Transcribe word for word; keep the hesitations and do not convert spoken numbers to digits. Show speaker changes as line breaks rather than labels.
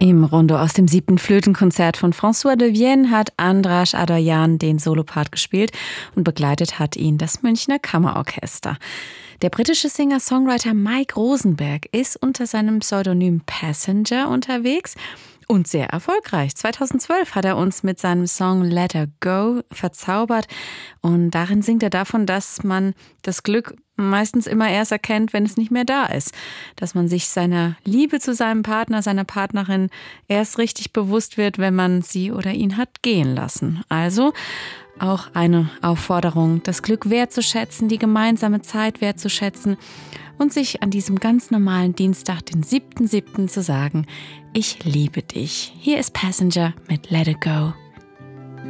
Im Rondo aus dem siebten Flötenkonzert von François de Vienne hat Andras Adoyan den Solopart gespielt und begleitet hat ihn das Münchner Kammerorchester. Der britische Singer-Songwriter Mike Rosenberg ist unter seinem Pseudonym Passenger unterwegs und sehr erfolgreich. zweitausendzwölf hat er uns mit seinem Song Let Her Go verzaubert und darin singt er davon, dass man das Glück meistens immer erst erkennt, wenn es nicht mehr da ist. Dass man sich seiner Liebe zu seinem Partner, seiner Partnerin erst richtig bewusst wird, wenn man sie oder ihn hat gehen lassen. Also auch eine Aufforderung, das Glück wertzuschätzen, die gemeinsame Zeit wertzuschätzen und sich an diesem ganz normalen Dienstag, den siebten siebten zu sagen, ich liebe dich. Hier ist Passenger mit Let It Go.